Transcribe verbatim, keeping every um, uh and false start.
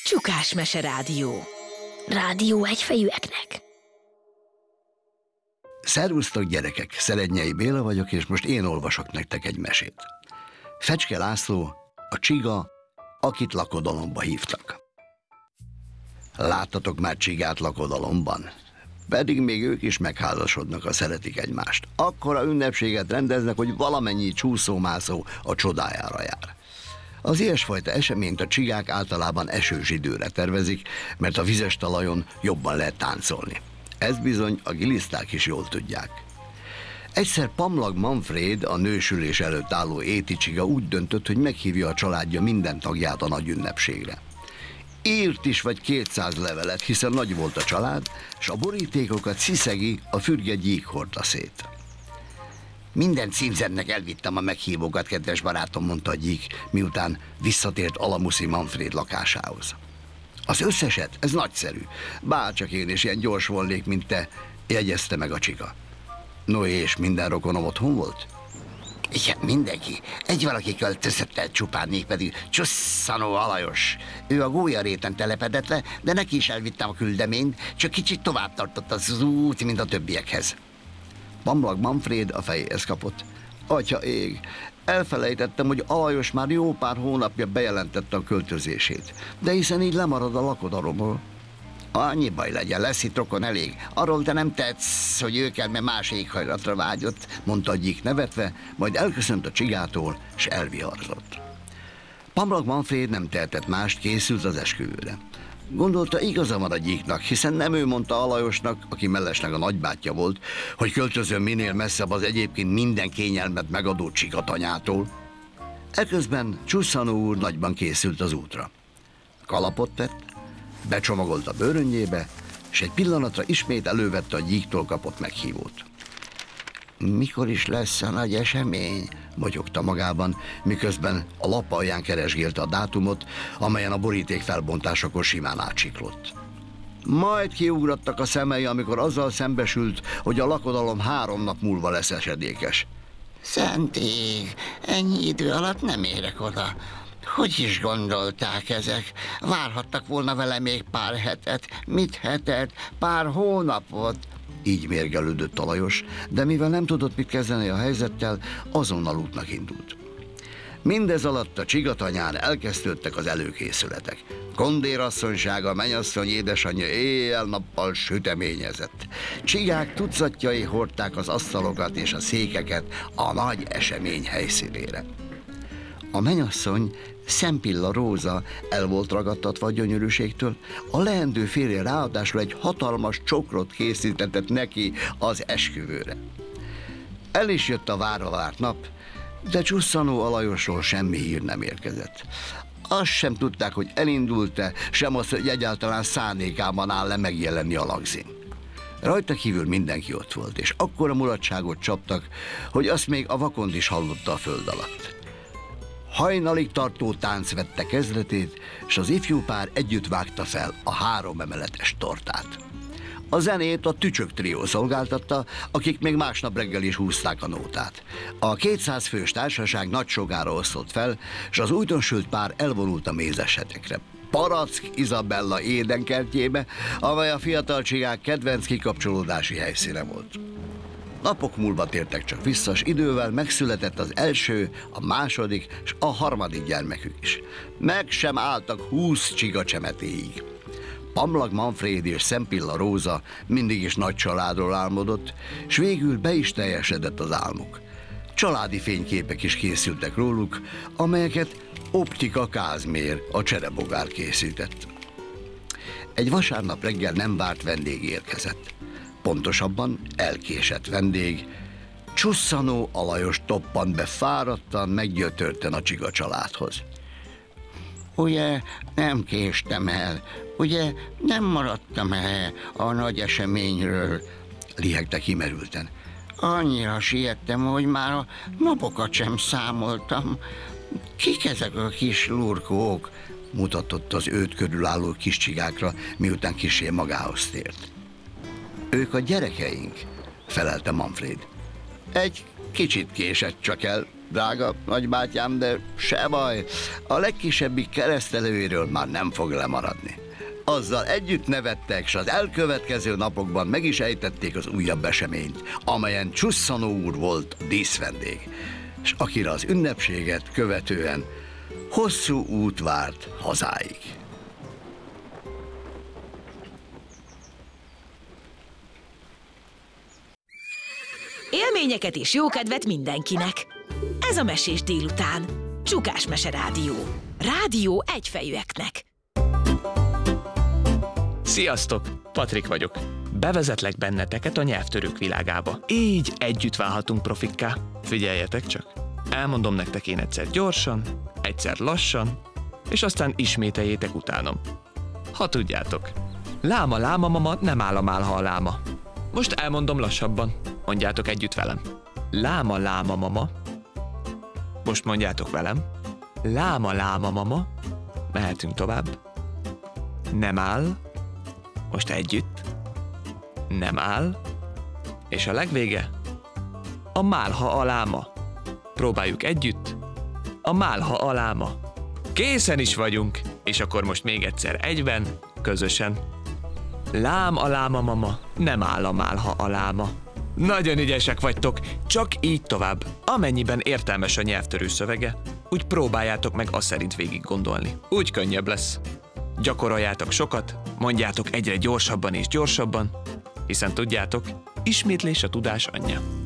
Csukás Mese Rádió. Rádió egyfejűeknek. Szervusztok, gyerekek! Szerednyei Béla vagyok, és most én olvasok nektek egy mesét. Fecske László, a csiga, akit lakodalomba hívtak. Láttatok már csigát lakodalomban? Pedig még ők is megházasodnak, ha szeretik egymást. Akkora ünnepséget rendeznek, hogy valamennyi csúszómászó a csodájára jár. Az ilyesfajta eseményt a csigák általában esős időre tervezik, mert a vizes talajon jobban lehet táncolni. Ez bizony a giliszták is jól tudják. Egyszer Pamlag Manfréd, a nősülés előtt álló éti csiga úgy döntött, hogy meghívja a családja minden tagját a nagy ünnepségre. Írt is vagy kétszáz levelet, hiszen nagy volt a család, és a borítékokat Sziszegi, a fürge gyík hordta szét. Minden címzetnek elvittem a meghívókat, kedves barátom, mondta a gyík, miután visszatért Alamuszi Manfréd lakásához. Az összeset? Ez nagyszerű. Bárcsak én is ilyen gyors volnék, mint te, jegyezte meg a csiga. No, és minden rokonom otthon volt? Igen, mindenki. Egy valaki költözött el csupán, mégpedig Csusszanó Alajos. Ő a gólyaréten telepedett le, de neki is elvittem a küldeményt, csak kicsit tovább tartott az út, mint a többiekhez. Pamlag Manfréd a fejéhez kapott. Atya ég, elfelejtettem, hogy Alajos már jó pár hónapja bejelentette a költözését, de hiszen így lemarad a lakodalomból. Annyi baj legyen, lesz itt rokon elég. Arról te nem tetsz, hogy ő kell, mert más éghajlatra vágyott, mondta a gyík nevetve, majd elköszönt a csigától, s elviharzott. Pamlag Manfréd nem tehetett mást, készült az esküvőre. Gondolta, igaza van a gyíknak, hiszen nem ő mondta Alajosnak, aki mellesleg a nagybátyja volt, hogy költözön minél messzebb az egyébként minden kényelmet megadó csigatanyától. Eközben Csusszanó úr nagyban készült az útra. Kalapot tett, becsomagolt a bőröngyébe, és egy pillanatra ismét elővette a gyíktól kapott meghívót. Mikor is lesz a nagy esemény? Motyogta magában, miközben a lap alján keresgélte a dátumot, amelyen a boríték felbontásakor simán átsiklott. Majd kiugrottak a szemei, amikor azzal szembesült, hogy a lakodalom három nap múlva lesz esedékes. Szent ég, ennyi idő alatt nem érek oda. Hogy is gondolták ezek? Várhattak volna vele még pár hetet, mit hetet, pár hónapot. Így mérgelődött Alajos, de mivel nem tudott mit kezdeni a helyzettel, azonnal útnak indult. Mindez alatt a csigatanyán elkezdődtek az előkészületek. Kondérasszonysága, mennyasszony édesanyja éjjel-nappal süteményezett. Csigák tucatjai hordták az asztalokat és a székeket a nagy esemény helyszínére. A mennyasszony, Szempilla Róza el volt ragadtatva a gyönyörűségtől, a leendő férje ráadásul egy hatalmas csokrot készítetett neki az esküvőre. El is jött a várva várt nap, de Csusszanó Alajosról semmi hír nem érkezett. Azt sem tudták, hogy elindult-e, sem azt, hogy egyáltalán szándékában áll-e megjelenni a lagzin. Rajta kívül mindenki ott volt, és akkora mulatságot csaptak, hogy azt még a vakond is hallotta a föld alatt. Hajnalig tartó tánc vette kezdetét, és az ifjú pár együtt vágta fel a három emeletes tortát. A zenét a Tücsök trió szolgáltatta, akik még másnap reggel is húzták a nótát. A kétszáz fős társaság nagy sogára osztott fel, és az újdonsült pár elvonult a mézesetekre. Parack Izabella édenkertjébe, amely a fiatal csigák kedvenc kikapcsolódási helyszíne volt. Napok múlva tértek csak vissza, és idővel megszületett az első, a második és a harmadik gyermekük is. Meg sem álltak húsz csiga csemetéig. Pamlag Manfréd és Szempilla Róza mindig is nagy családról álmodott, és végül be is teljesedett az álmuk. Családi fényképek is készültek róluk, amelyeket Optika Kázmér, a cserebogár készített. Egy vasárnap reggel nem várt vendég érkezett. Pontosabban elkésett vendég. Csusszanó Alajos toppant be fáradtan, meggyötörten a csiga családhoz. Ugye nem késtem el, ugye nem maradtam el a nagy eseményről, lihegte kimerülten. Annyira siettem, hogy már a napokat sem számoltam. Kik ezek a kis lurkók? Mutatott az őt körülálló kis csigákra, miután kissé magához tért. Ők a gyerekeink, felelte Manfréd. Egy kicsit késett csak el, drága nagybátyám, de se baj, a legkisebbik keresztelőjéről már nem fog lemaradni. Azzal együtt nevettek, s az elkövetkező napokban meg is ejtették az újabb eseményt, amelyen Csusszanó úr volt a díszvendég, és akire az ünnepséget követően hosszú út várt hazáig. Élményeket és jókedvet mindenkinek. Ez a Mesés délután. Csukás Mese Rádió. Rádió egyfejűeknek. Sziasztok! Patrik vagyok. Bevezetlek benneteket a nyelvtörők világába. Így együtt válhatunk profikká. Figyeljetek csak. Elmondom nektek én egyszer gyorsan, egyszer lassan, és aztán ismételjétek utánom. Ha tudjátok. Láma, láma, mama, nem állam álha a láma. Most elmondom lassabban. Mondjátok együtt velem. Láma, láma, mama. Most mondjátok velem. Láma, láma, mama. Mehetünk tovább. Nem áll. Most együtt. Nem áll. És a legvége. A málha a láma. Próbáljuk együtt. A málha a láma. Készen is vagyunk. És akkor most még egyszer egyben, közösen. Lám a láma mama, nem áll a málha a láma. Nagyon ügyesek vagytok, csak így tovább. Amennyiben értelmes a nyelvtörő szövege, úgy próbáljátok meg azt szerint végig gondolni. Úgy könnyebb lesz. Gyakoroljátok sokat, mondjátok egyre gyorsabban és gyorsabban, hiszen tudjátok, ismétlés a tudás anyja.